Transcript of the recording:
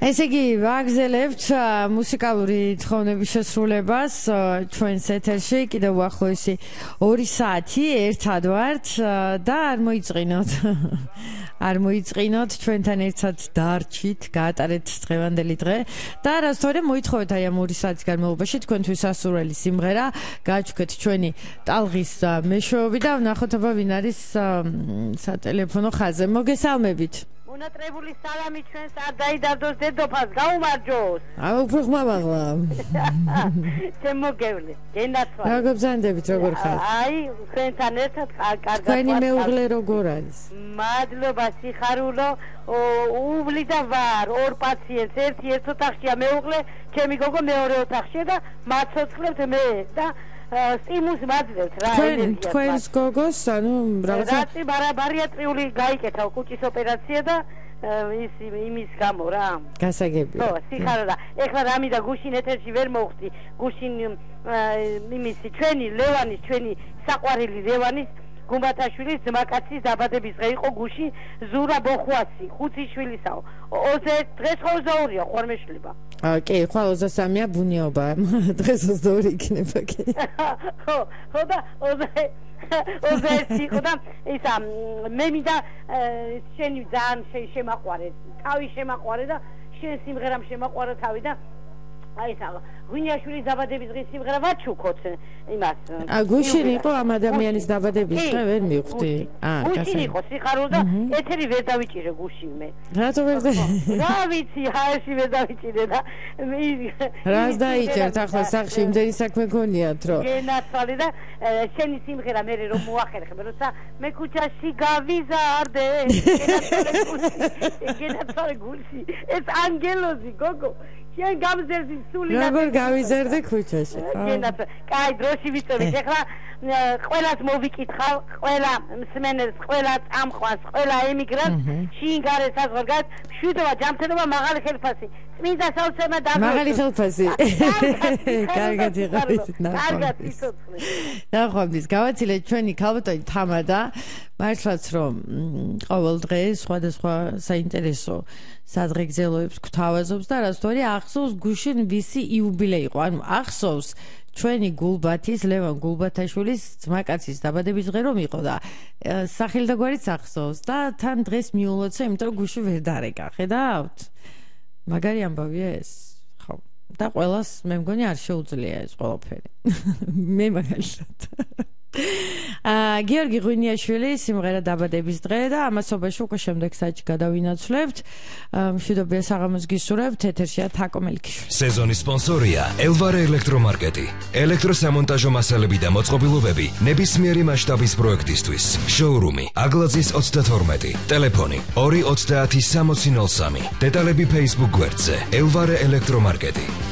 ესე იგი, ვაგზელებთ მუსიკალური თხოვნების შესრულებას ჩვენს ეთერში, კიდევ უახლოესი 2 საათი, ერთად ვართ და არ მოიწყინოთ, ჩვენთან ერთად დარჩით, გაატარეთ დღევანდელი დღე და რასთორე მოითხოვეთ აი ამ 2 საათის განმავლობაში თქვენთვის სასურველი სიმღერა, გააჩვენეთ ჩვენი ტალღის მეშვეობი და ვნახოთ აბა ვინ არის სატელეფონო ხაზზე. მოგესალმებით. მონატრებული სალამი ჩვენს არ დაიდარდოს დედოფალს, გაუმარჯოს. უფრო ხმამაღლა. ჩემ მოგევლე, გენაცვალე. რა გაბზანდებით, როგორ ხარ? აი, თქვენთან ერთად კარგად. თქვენი მეუღლე როგორ არის? მადლობა, სიხარულო. უვლი და ვარ, 2 პაციენტს, ერთი ერთ ოთახშია მეუღლე, ჩემი გოგო მეორე ოთახშია და მაცოცხლებთ მე და სტიმულს მაძლევთ რა ენერგიას. თქვენს გოგოს, ანუ რაღაცა ბარიატრიული გაიკეთა კუჭის ოპერაცია და იმის გამო რა. გასაგებია. ხო, სიხარულო. ეხლა რამი და გუშინ ეთერში ვერ მოვხდი. გუშინ იმისი ჩვენი ლევანის, ჩვენი საყვარელი ლევანის გუმბათაშვილის ძმაკაცის დაბადების დღე იყო გუში ზურა ბოხვასი, 5 შვილისაო. დღეს 22-ია, ხوار მეშლება. კი, ხვალ 23-ია ბუნიობა. დღეს 22 იქნება კი. ხო და 21 იყო და ისა მე მინდა შენი ძალიან შემაყვარე, თავი შემაყვარე და შენ სიმღერამ შემაყვარა თავი და აი სა გვინიაშვილის დაბადების დღის სიმღერა ვაჩუქოთ იმას. გუშინ იყო ამ ადამიანის დაბადების დღე, ვერ მივხვდი. გუშინ იყო სიხარულო და ეთერი ვერ დავიჭირე გუშინ მე. რატო ვერ რა ვიცი, ჰაერში ვერ დავიჭირე და რას დაიჭერთ ახლა სახში იმდენი საქმე გქონიათ რომ გენაცვალე და შენი სიმღერა მე რომ მოახერხებ, როცა მე ქუჩაში გავიზარდე, გენაცვალე გულში, ეს ანგელოზი გოგო შენ გამზერდი სული როგორ გავიზარდე ქუჩაში? კაი, დროში ვიწევით. ეხლა ყველას მოვიკითხავ, ყველა მსმენელს, ყველა წამყვანს, ყველა ემიგრანტს, შინგარე საზღვარგარეთ, მშვიდობა, ჯანმრთელობა, მაღალი ხელფასი. წმინდა საოცრება დაგვრჩა. მაღალი ხელფასი. კარგად იყავით, კარგად იცოცხლე. ნახვამდის გავაცილეთ ჩვენი ქალბატონი თამადა, მართლაც რომ ყოველ დღე სხვადასხვა საინტერესო სადღეგრძელოებს გვთავაზობს და რასთორე ახსოვს გუშინ ვისი იუბილეი იყო. ანუ ახსოვს ჩვენი გულბათის, ლევან გულბათაშვილის ძმაკაცის დაბადების დღე რომ იყო და სახელი და გვარიც ახსოვს და თან დღეს მიულოცა, იმიტომ რომ გუშინ ვერ დარეკა, ხედავთ? მაგარი ამბავია ეს. ხო. და ყველას მე მგონი არ შეუძლია ეს ყველაფერი. მე მაგალითად. გიორგი ღვინიაშვილი სიმღერა დაბადების დღე და ამასობაში უკვე შემდეგ საათში გადავინაცვლებთ. მშვიდობიან საღამოს გისურვებთ. ეთერშია თაკო მელიქიშვილი. სეზონის სპონსორია ელვარე ელექტრომარკეტი. ელექტროსამონტაჟო მასალები და მოწყობილობები ნებისმიერი მასშტაბის პროექტისთვის. შოურუმი აგლაძის 32. ტელეფონი 230 6003. დეტალები Facebook გვერდზე ელვარე ელექტრომარკეტი.